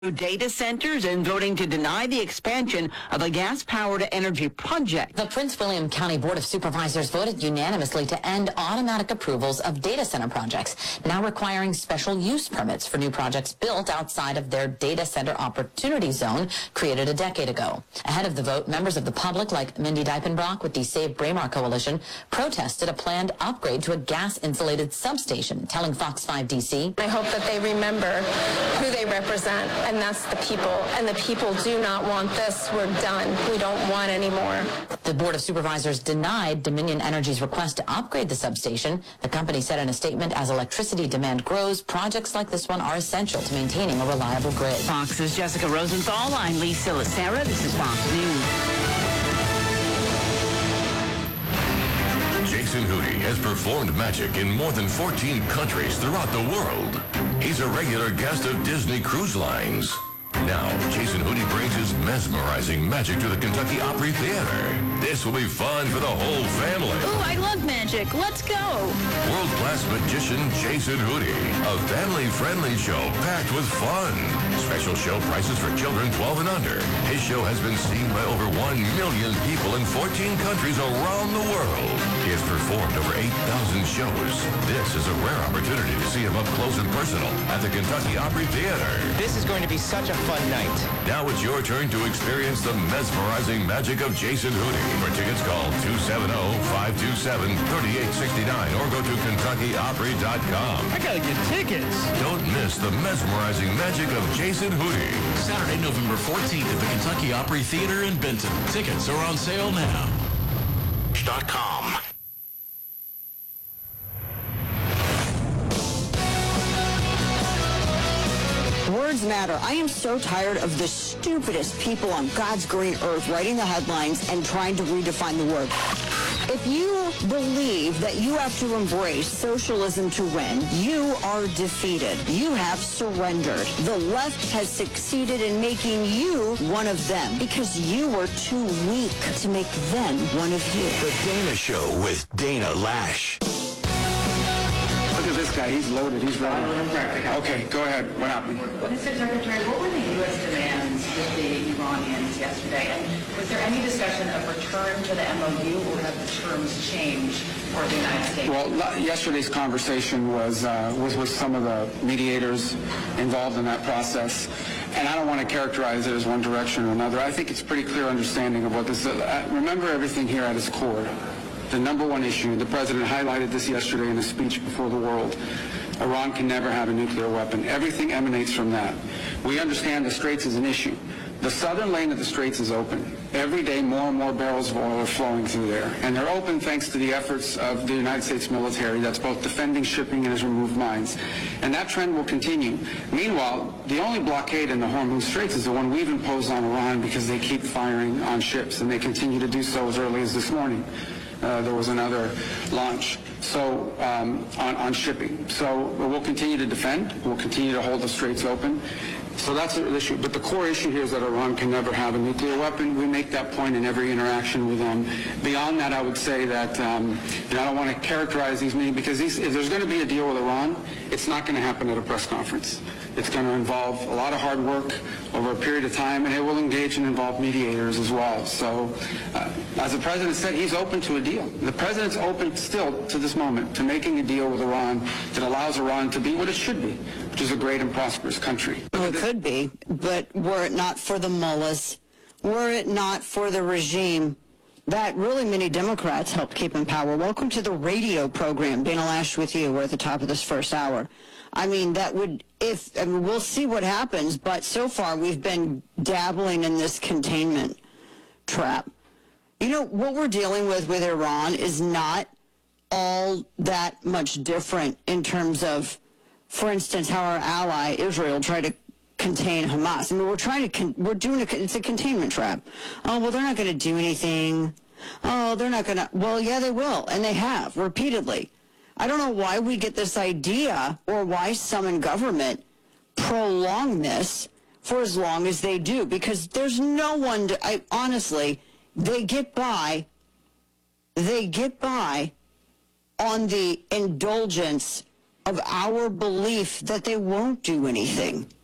data centers and voting to deny the expansion of a gas-powered energy project. The Prince William County Board of Supervisors voted unanimously to end automatic approvals of data center projects, now requiring special use permits for new projects built outside of their data center opportunity zone created a decade ago. Ahead of the vote, members of the public, like Mindy Diepenbrock with the Save Braemar Coalition, protested a planned upgrade to a gas-insulated substation, telling Fox 5 DC, I hope that they remember who they represent, and that's the people. And the people do not want this. We're done. We don't want any more. The Board of Supervisors denied Dominion Energy's request to upgrade the substation. The company said in a statement, as electricity demand grows, projects like this one are essential to maintaining a reliable grid. Fox's Jessica Rosenthal. I'm Lee Silasera. This is Fox News. Jason Hootie has performed magic in more than 14 countries throughout the world. He's a regular guest of Disney Cruise Lines. Now, Jason Hootie brings his mesmerizing magic to the Kentucky Opry Theater. This will be fun for the whole family. Ooh, I love magic. Let's go. World-class magician Jason Hootie. A family-friendly show packed with fun. Special show prices for children 12 and under. His show has been seen by over 1 million people in 14 countries around the world. He has performed over 8,000 shows. This is a rare opportunity to see him up close and personal at the Kentucky Opry Theater. This is going to be such a fun night. Now it's your turn to experience the mesmerizing magic of Jason Hootie. For tickets, call 270-527-3869 or go to KentuckyOpry.com. I gotta get tickets. Don't miss the mesmerizing magic of Jason Hootie. Saturday, November 14th at the Kentucky Opry Theater in Benton. Tickets are on sale now. .com. Words matter. I am so tired of the stupidest people on God's green earth writing the headlines and trying to redefine the word. If you believe that you have to embrace socialism to win, you are defeated. You have surrendered. The left has succeeded in making you one of them because you were too weak to make them one of you. The Dana Show with Dana Lash. Look at this guy. He's loaded. He's ready. Okay, go ahead. What happened? Mr. Secretary, what were the U.S. demands with the Iranians yesterday? And was there any discussion of return to the MOU, or have the terms changed for the United States? Well, yesterday's conversation was with some of the mediators involved in that process. And I don't want to characterize it as one direction or another. I think it's pretty clear understanding of what this is. Remember everything here at its core. The number one issue, the president highlighted this yesterday in a speech before the world. Iran can never have a nuclear weapon. Everything emanates from that. We understand the Straits is an issue. The southern lane of the Straits is open. Every day more and more barrels of oil are flowing through there. And they're open thanks to the efforts of the United States military that's both defending shipping and has removed mines. And that trend will continue. Meanwhile, the only blockade in the Hormuz Straits is the one we've imposed on Iran because they keep firing on ships, and they continue to do so as early as this morning. There was another launch on shipping. So we'll continue to defend. We'll continue to hold the Straits open. So that's the issue. But the core issue here is that Iran can never have a nuclear weapon. We make that point in every interaction with them. Beyond that, I would say that I don't want to characterize these meetings because if there's going to be a deal with Iran, it's not going to happen at a press conference. It's going to involve a lot of hard work over a period of time, and it will engage and involve mediators as well. So, as the president said, he's open to a deal. The president's open still to this moment to making a deal with Iran that allows Iran to be what it should be, which is a great and prosperous country. Well, it could be, but were it not for the mullahs, were it not for the regime that really many Democrats helped keep in power. Welcome to the radio program. Dana Lash with you. We're at the top of this first hour. I mean, that would, we'll see what happens, but so far we've been dabbling in this containment trap. You know, what we're dealing with Iran is not all that much different in terms of, for instance, how our ally Israel tried to contain Hamas. I mean, it's a containment trap. Oh, well, they're not going to do anything. Oh, they're not going to, well, yeah, they will, and they have repeatedly. I don't know why we get this idea or why some in government prolong this for as long as they do, because there's no one to, honestly, they get by on the indulgence of our belief that they won't do anything.